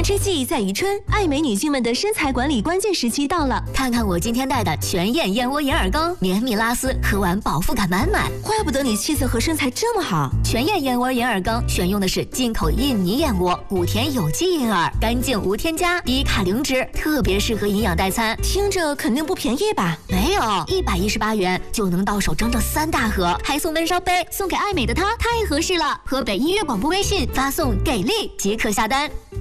吃季在于春，爱美女性们的身材管理关键时期到了。 看看我今天带的全燕燕窝银耳羹，绵密拉丝，喝完饱腹感满满。 怪不得你气色和身材这么好。 全燕燕窝银耳羹选用的是进口印尼燕窝，5天有机银耳，干净无添加，低卡零脂，特别适合营养代餐。 听着肯定不便宜吧？ 没有，118元就能到手整整3大盒，还送闷烧杯，送给爱美的她太合适了。河北音乐广播微信发送给力即可下单。